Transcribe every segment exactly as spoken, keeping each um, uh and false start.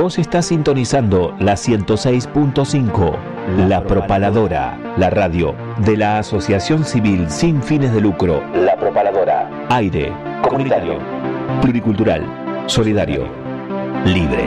Vos estás sintonizando la ciento seis punto cinco, La Propaladora, la radio de la Asociación Civil Sin Fines de Lucro. La Propaladora. Aire, comunitario, pluricultural, solidario, libre.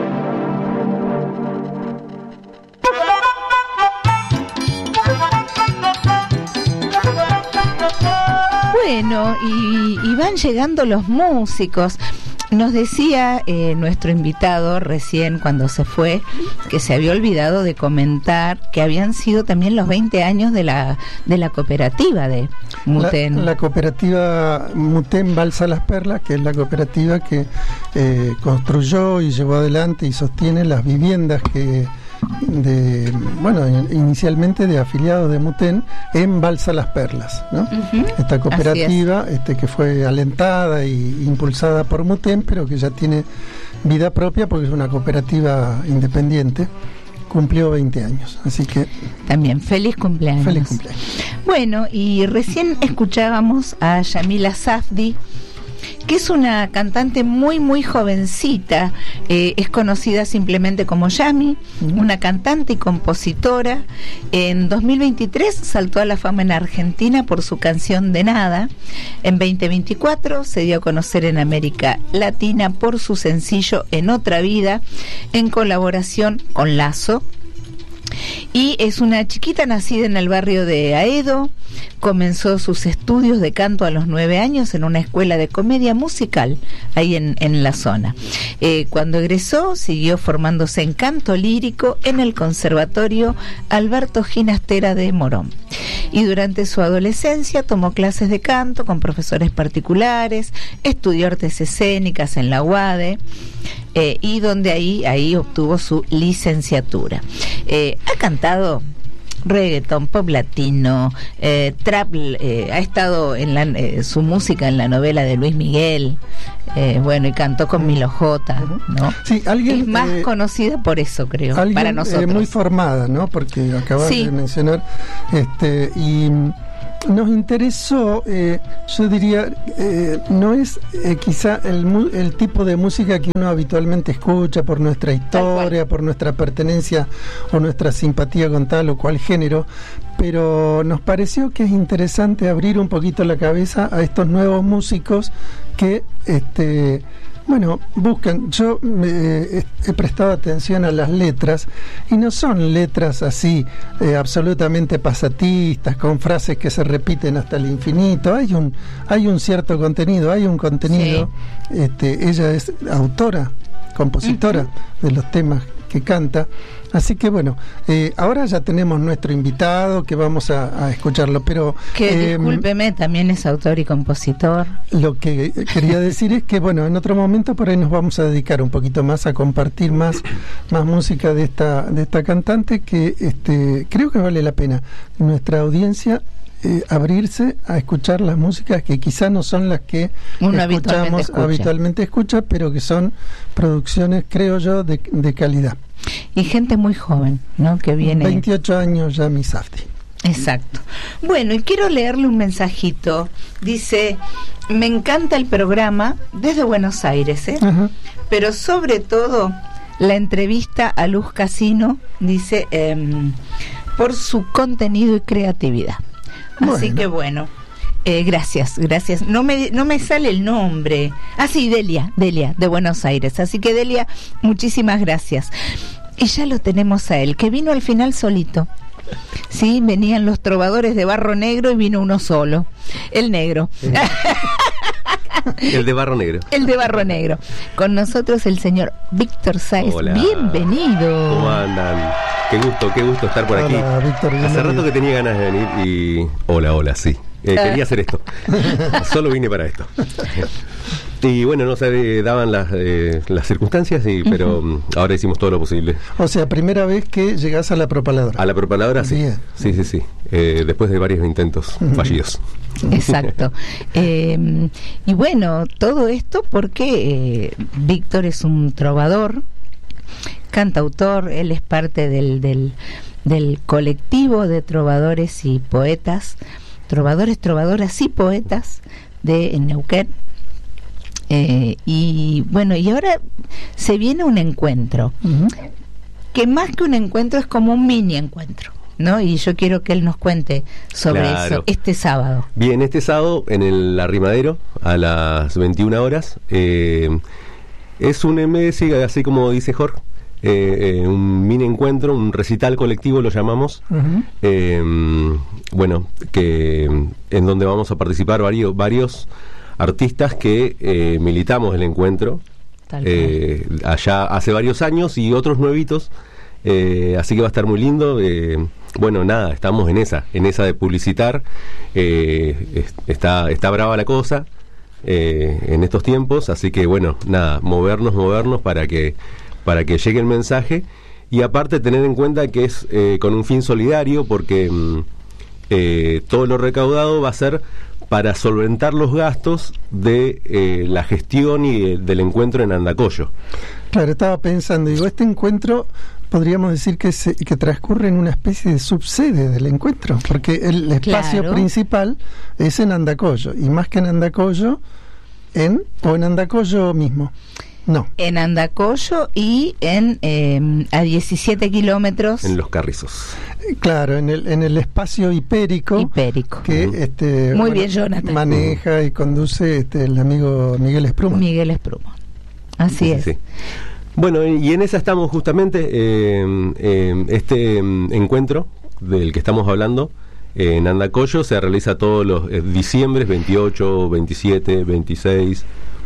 Bueno, y, y van llegando los músicos. Nos decía eh, nuestro invitado recién cuando se fue que se había olvidado de comentar que habían sido también los veinte años de la de la cooperativa de Mutén. La, la cooperativa Mutén Balsa Las Perlas, que es la cooperativa que eh, construyó y llevó adelante y sostiene las viviendas que de bueno inicialmente de afiliados de Mutén en Balsa Las Perlas, ¿no? Uh-huh. Esta cooperativa este, que fue alentada e impulsada por Mutén, pero que ya tiene vida propia porque es una cooperativa independiente, cumplió veinte años, así que también feliz cumpleaños. Feliz cumpleaños. Bueno, y recién escuchábamos a Yamila Safdie, que es una cantante muy muy jovencita, eh, es conocida simplemente como Yami, uh-huh. una cantante y compositora. En dos mil veintitrés saltó a la fama en Argentina por su canción De Nada. En veinte veinticuatro se dio a conocer en América Latina por su sencillo En Otra Vida, en colaboración con Lazo. Y es una chiquita nacida en el barrio de Aedo. Comenzó sus estudios de canto a los nueve años en una escuela de comedia musical ahí en, en la zona. Eh, cuando egresó, siguió formándose en canto lírico en el Conservatorio Alberto Ginastera de Morón. Y durante su adolescencia tomó clases de canto con profesores particulares, estudió artes escénicas en la U A D E, eh, y donde ahí, ahí obtuvo su licenciatura. Eh, ha cantado reggaeton, pop latino, eh, trap, eh, ha estado en la, eh, su música en la novela de Luis Miguel, eh, bueno, y cantó con Milo J, ¿no? Sí, alguien, es más eh, conocida por eso, creo, alguien, para nosotros. Eh, muy formada, ¿no? Porque acabas sí. de mencionar, este, y nos interesó, eh, yo diría, eh, no es eh, quizá el, el tipo de música que uno habitualmente escucha por nuestra historia, por nuestra pertenencia o nuestra simpatía con tal o cual género, pero nos pareció que es interesante abrir un poquito la cabeza a estos nuevos músicos que este bueno, buscan, yo eh, he prestado atención a las letras y no son letras así eh, absolutamente pasatistas, con frases que se repiten hasta el infinito. Hay un, hay un cierto contenido, hay un contenido, sí. este, ella es autora, compositora uh-huh. de los temas que canta. Así que bueno, eh, ahora ya tenemos nuestro invitado que vamos a, a escucharlo, pero que eh, discúlpeme, también es autor y compositor. Lo que quería decir es que bueno, en otro momento por ahí nos vamos a dedicar un poquito más a compartir más, más música de esta, de esta cantante que este, creo que vale la pena nuestra audiencia Eh, abrirse a escuchar las músicas que quizá no son las que uno escuchamos habitualmente escucha. habitualmente escucha, pero que son producciones, creo yo, de, de calidad. Y gente muy joven, ¿no? Que viene. veintiocho años ya, Yami Safdie. Exacto. Bueno, y quiero leerle un mensajito. Dice: me encanta el programa desde Buenos Aires, ¿eh? Uh-huh. Pero sobre todo la entrevista a Luz Casino, dice, eh, por su contenido y creatividad. Bueno. Así que bueno, eh, gracias, gracias. No me no me sale el nombre. Ah, sí, Delia, Delia, de Buenos Aires. Así que Delia, muchísimas gracias. Y ya lo tenemos a él, que vino al final solito. Sí, venían los trovadores de Barro Negro y vino uno solo, el negro. El de Barro Negro. El de Barro Negro. Con nosotros el señor Víctor Sáez. Hola. Bienvenido. ¿Cómo andan? Qué gusto, qué gusto estar por hola, aquí. Víctor, hace rato que tenía ganas de venir y... Hola, hola, sí. Eh, ah. Quería hacer esto. Solo vine para esto. Y bueno, no se daban las, eh, las circunstancias, y, pero uh-huh. ahora hicimos todo lo posible. O sea, primera vez que llegás a la Propaladora. A la Propaladora, sí. Bien. Sí, sí, sí. Eh, después de varios intentos uh-huh. fallidos. Exacto. eh, y bueno, todo esto porque eh, Víctor es un trovador, cantautor, él es parte del, del, del colectivo de trovadores y poetas, trovadores, trovadoras y poetas de Neuquén. Eh, y bueno, y ahora se viene un encuentro, uh-huh. que más que un encuentro es como un mini encuentro, ¿no? Y yo quiero que él nos cuente sobre claro. eso este sábado. Bien, este sábado en el Arrimadero a las veintiuna horas eh, es un M S, así como dice Jorge, eh, eh, un mini encuentro, un recital colectivo lo llamamos, uh-huh. eh, bueno, que en donde vamos a participar varios varios artistas que eh, militamos el encuentro eh, allá hace varios años y otros nuevitos, eh, así que va a estar muy lindo. Eh, bueno, nada, estamos en esa, en esa de publicitar. Eh, está, está brava la cosa eh, en estos tiempos, así que bueno, nada, movernos, movernos para que para que llegue el mensaje y aparte tener en cuenta que es eh, con un fin solidario, porque mm, eh, todo lo recaudado va a ser para solventar los gastos de eh, la gestión y eh, del encuentro en Andacollo. Claro, estaba pensando, digo, este encuentro podríamos decir que se, que transcurre en una especie de subsede del encuentro, porque el espacio claro. principal es en Andacollo, y más que en Andacollo, en o en Andacollo mismo. No. En Andacollo y en eh, a diecisiete kilómetros. En Los Carrizos. Claro, en el en el espacio hipérico. Hipérico. Que uh-huh. este muy bueno, bien, Jonathan. Maneja uh-huh. y conduce este el amigo Miguel Esprumo. Miguel Esprumo. Así sí, es. Sí, sí. Bueno, y en esa estamos justamente eh, eh, este eh, encuentro del que estamos hablando. Eh, en Andacollo se realiza todos los eh, diciembre, veintiocho, veintisiete, veintiséis.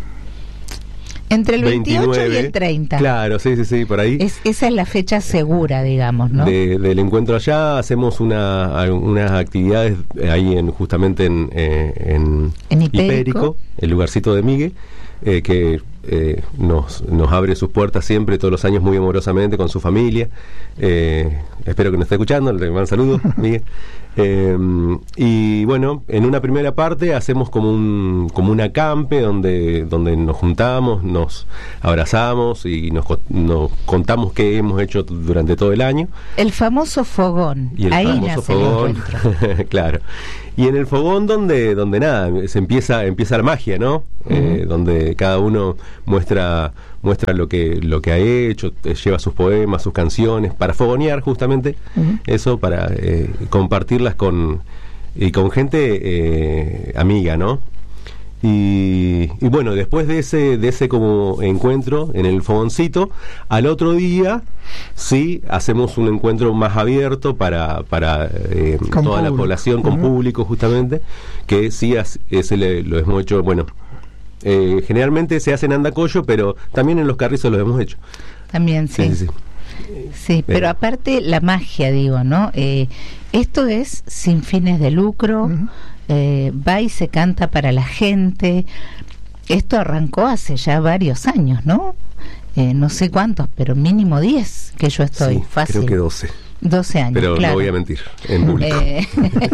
Entre el veintiocho veintinueve, y el treinta. Claro, sí, sí, sí, por ahí. Es, esa es la fecha segura, digamos, ¿no? De, del encuentro allá hacemos una, unas actividades ahí en justamente en, eh, en, en Hipérico. Hipérico, el lugarcito de Miguel, eh, que eh, nos, nos abre sus puertas siempre, todos los años muy amorosamente con su familia. Eh, espero que nos esté escuchando, le mando saludos, Miguel. Eh, y bueno, en una primera parte hacemos como un como un acampe donde donde nos juntamos, nos abrazamos y nos, nos contamos qué hemos hecho durante todo el año. El famoso fogón. Y el ahí famoso nace fogón. El claro. Y en el fogón donde donde nada, se empieza empieza la magia, ¿no? Uh-huh. Eh, donde cada uno muestra muestra lo que lo que ha hecho, eh, lleva sus poemas, sus canciones, para fogonear justamente uh-huh. eso, para eh, compartirlas con y con gente eh, amiga, ¿no? Y, y bueno, después de ese de ese como encuentro en el fogoncito, al otro día sí hacemos un encuentro más abierto para para eh, toda público. La población, con uh-huh. público justamente, que sí ese le, lo hemos hecho, bueno, Eh, generalmente se hace en Andacollo, pero también en Los Carrizos lo hemos hecho. También, sí. Sí, sí, sí. sí pero, pero aparte la magia, digo, ¿no? Eh, esto es sin fines de lucro, uh-huh. eh, va y se canta para la gente. Esto arrancó hace ya varios años, ¿no? Eh, no sé cuántos, pero mínimo diez que yo estoy. Sí, fácil. Creo que doce. doce años, pero claro. no voy a mentir, en público. Eh,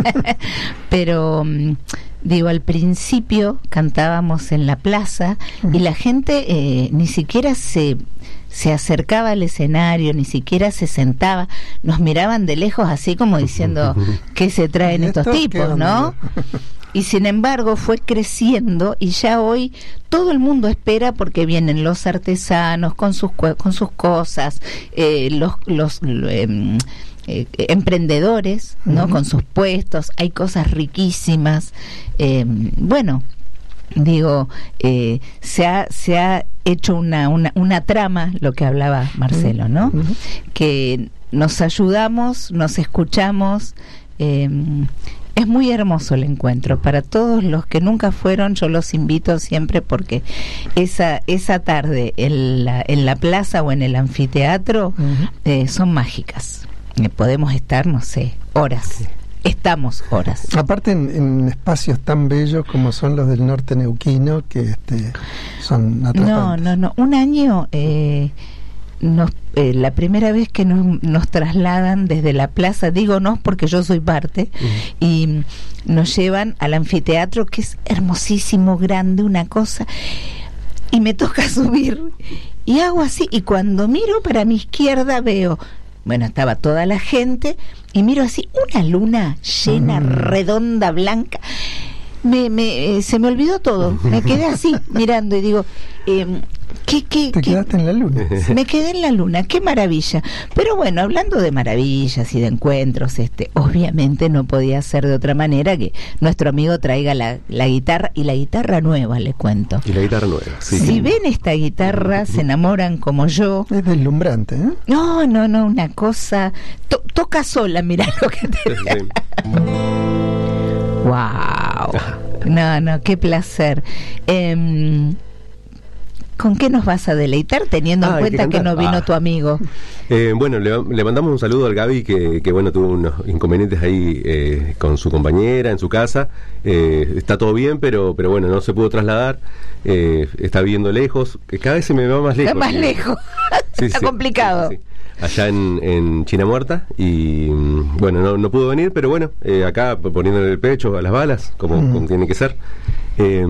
pero... Digo, al principio cantábamos en la plaza uh-huh. y la gente eh, ni siquiera se, se acercaba al escenario, ni siquiera se sentaba, nos miraban de lejos así como diciendo ¿qué se traen estos tipos, no? Y sin embargo fue creciendo y ya hoy todo el mundo espera porque vienen los artesanos con sus con sus cosas, eh, los los eh, Eh, emprendedores, ¿no? Uh-huh. Con sus puestos, hay cosas riquísimas. Eh, bueno, digo, eh, se ha se ha hecho una, una una trama, lo que hablaba Marcelo, ¿no? Uh-huh. Que nos ayudamos, nos escuchamos. Eh, es muy hermoso el encuentro. Para todos los que nunca fueron, yo los invito siempre, porque esa esa tarde en la, en la plaza o en el anfiteatro uh-huh. eh, son mágicas. Podemos estar, no sé, horas. Sí. Estamos horas. Aparte en, en espacios tan bellos como son los del norte neuquino, que este, son atrapantes. No, no, no. Un año, eh, nos, eh, la primera vez que nos, nos trasladan desde la plaza, digo no porque yo soy parte, uh-huh. y nos llevan al anfiteatro, que es hermosísimo, grande, una cosa, y me toca subir, y hago así, y cuando miro para mi izquierda veo... Bueno, estaba toda la gente y miro así una luna llena, mm. redonda, blanca. me, me, se me olvidó todo. Me quedé así mirando y digo, eh, ¿qué, qué, Te qué? quedaste en la luna. Me quedé en la luna, qué maravilla. Pero bueno, hablando de maravillas y de encuentros, este, obviamente no podía ser de otra manera que nuestro amigo traiga la, la guitarra, y la guitarra nueva, le cuento. Y la guitarra nueva, sí. Si ven esta guitarra, se enamoran como yo. Es deslumbrante, ¿eh? No, no, no, una cosa... To- toca sola, mirá lo que te... Sí. Wow. No, no, qué placer. Eh, ¿Con qué nos vas a deleitar teniendo Ah, en hay cuenta que que, cantar. no vino Ah. tu amigo? Eh, bueno, le, le mandamos un saludo al Gaby que, que bueno, tuvo unos inconvenientes ahí eh, con su compañera en su casa. Eh, está todo bien, pero pero bueno, no se pudo trasladar. Eh, está viviendo lejos. Eh, Cada vez se me va más lejos. Está más Sí. lejos. Sí, Está sí, complicado. sí, sí. Allá en, en China Muerta. Y mm, bueno, no, no pudo venir, pero bueno, eh, acá poniéndole el pecho a las balas, como, Mm. como tiene que ser. Eh,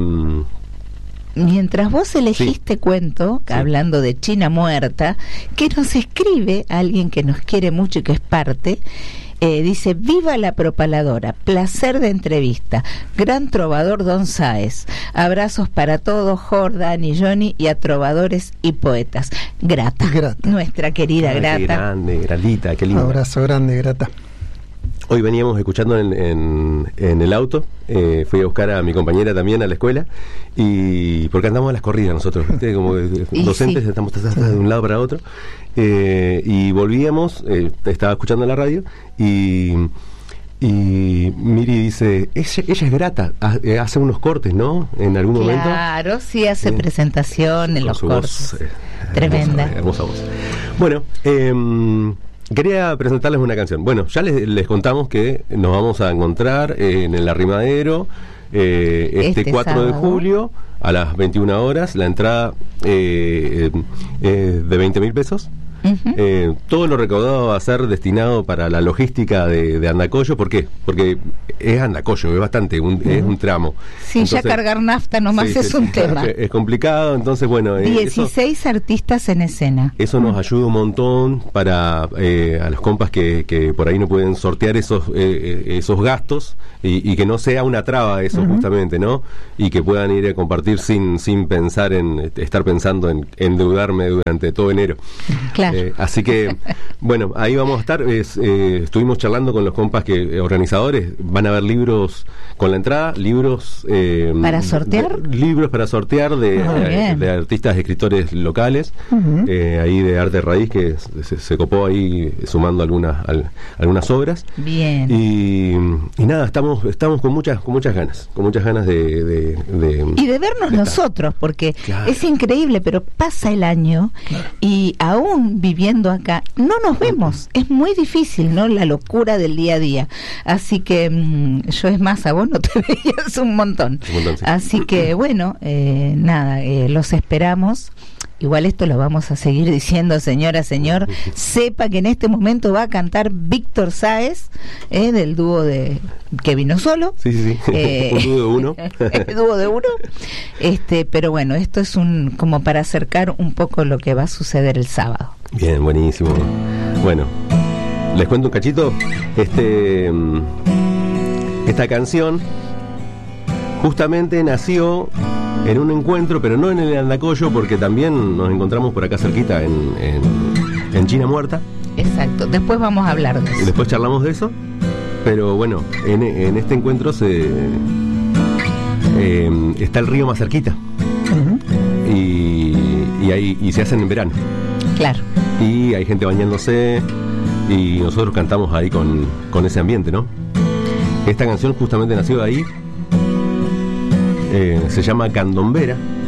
Mientras vos elegiste Sí. cuento, Sí. hablando de China Muerta, que nos escribe alguien que nos quiere mucho y que es parte, eh, dice: viva la propaladora, placer de entrevista, gran trovador Don Sáez, abrazos para todos, Jordan y Johnny, y a trovadores y poetas. Grata, Grata. nuestra querida ay, qué Grata. grande, grandita, qué Un lindo. abrazo grande, Grata. Hoy veníamos escuchando en, en, en el auto, eh, fui a buscar a mi compañera también a la escuela, y porque andamos a las corridas nosotros, ¿viste? Como eh, Y docentes, sí. estamos de un lado para otro, eh, y volvíamos, eh, estaba escuchando la radio, y, y Miri dice, ella, ella es Grata, ha- eh, hace unos cortes, ¿no? En algún momento. Claro, sí hace Sí. presentación en Con los su cortos. voz, eh, Tremenda. Hermosa, hermosa voz. Bueno, eh, quería presentarles una canción. Bueno, ya les, les contamos que nos vamos a encontrar eh, en el Arrimadero eh, este, Este cuatro de sábado. julio a las veintiuna horas. La entrada eh, eh, es de veinte mil pesos. Ujú. Eh, todo lo recaudado va a ser destinado para la logística de, de Andacollo. ¿Por qué? Porque es Andacollo, es bastante, un, es un tramo. Sí, ya cargar nafta nomás sí, es sí, un sí, tema. Es complicado, entonces bueno, eh, eso, dieciséis artistas en escena. eso nos ayuda un montón para eh, a los compas que, que por ahí no pueden sortear esos eh, eh, esos gastos y, y que no sea una traba eso justamente, ¿no? Y que puedan ir a compartir sin sin pensar en eh, estar pensando en endeudarme durante todo enero. Claro. Eh, así que, bueno, ahí vamos a estar. Es, eh, estuvimos charlando con los compas que eh, organizadores. Van a haber libros con la entrada, libros... eh, ¿Para sortear? de- libros para sortear de, Muy eh, bien. de artistas, escritores locales, Ujú. eh, ahí de Arte Raíz, que se, se copó ahí sumando algunas al- algunas obras. Bien. Y, y nada, estamos estamos con muchas con muchas ganas, con muchas ganas de... de, de- Y de vernos de estar. nosotros, porque Claro. es increíble, pero pasa el año y aún viviendo acá no nos vemos. Es muy difícil, ¿no? La locura del día a día. Así que mm, yo, es más, a vos no te veías un montón. Un montón, sí. Así que bueno, eh, nada, eh, los esperamos. Igual esto lo vamos a seguir diciendo, señora, señor. Sepa que en este momento va a cantar Víctor Sáez, eh, del dúo de que vino solo. Sí, sí, sí. Eh, Un dúo de uno. el dúo de uno. Este, pero bueno, esto es un como para acercar un poco lo que va a suceder el sábado. Bien, buenísimo. Bueno, les cuento un cachito. Este, mm, esta canción justamente nació en un encuentro, pero no en el Andacollo, porque también nos encontramos por acá cerquita en, en, en China Muerta. Exacto. Después vamos a hablar de Y eso. después charlamos de eso. Pero bueno, en, en este encuentro se eh, está el río más cerquita. Ujú. Y, y, ahí, y se hacen en verano. Claro. Y hay gente bañándose y nosotros cantamos ahí con, con ese ambiente, ¿no? Esta canción justamente nació de ahí, eh, se llama Candombera